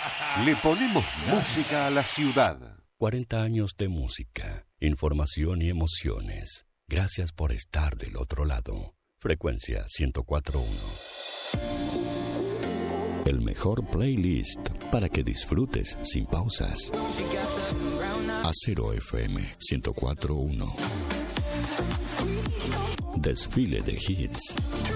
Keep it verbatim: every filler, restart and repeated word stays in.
Le ponemos música a la ciudad. cuarenta años de música, información y emociones. Gracias por estar del otro lado. Frecuencia ciento cuatro punto uno. El mejor playlist para que disfrutes sin pausas. Acero F M ciento cuatro punto uno. Desfile de hits.